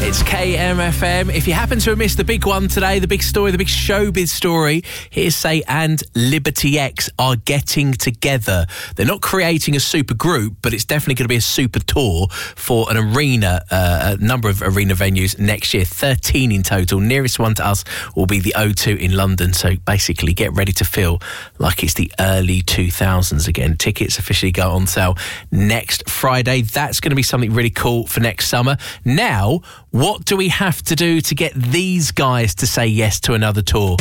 It's KMFM. If you happen to have missed the big one today, the big story, the big showbiz story, Hearsay and Liberty X are getting together. They're not creating a super group, but it's definitely going to be a super tour for an arena, a number of arena venues next year, 13 in total. Nearest one to us will be the O2 in London. So basically get ready to feel like it's the early 2000s again. Tickets officially go on sale next Friday. That's going to be something really cool for next summer. Now, what do we have to do to get these guys to say yes to another tour?